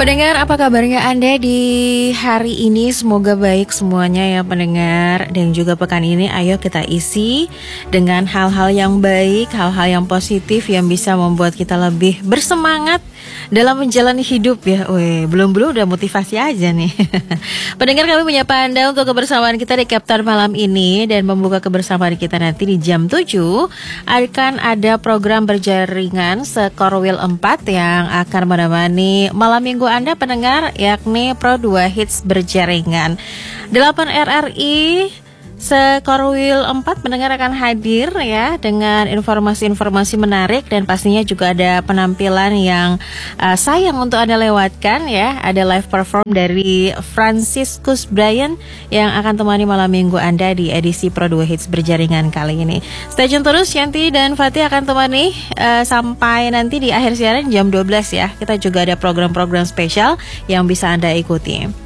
Pendengar, apa kabarnya Anda di hari ini? Semoga baik semuanya ya pendengar. Dan juga pekan ini ayo kita isi dengan hal-hal yang baik, hal-hal yang positif yang bisa membuat kita lebih bersemangat dalam menjalani hidup ya. Belum udah motivasi aja nih. Pendengar, kami menyapa Anda untuk kebersamaan kita di Captain malam ini. Dan membuka kebersamaan kita nanti di jam 7 akan ada program berjaringan Sekorwil 4 yang akan menemani malam minggu Anda pendengar, yakni Pro 2 Hits berjaringan. 8 RRI Sekorwil 4 pendengar akan hadir ya dengan informasi-informasi menarik dan pastinya juga ada penampilan yang sayang untuk Anda lewatkan ya. Ada live perform dari Franciscus Brian yang akan temani malam minggu Anda di edisi Pro 2 Hits berjaringan kali ini. Stay tune terus, Yanti dan Fatih akan temani sampai nanti di akhir siaran jam 12 ya. Kita juga ada program-program spesial yang bisa Anda ikuti.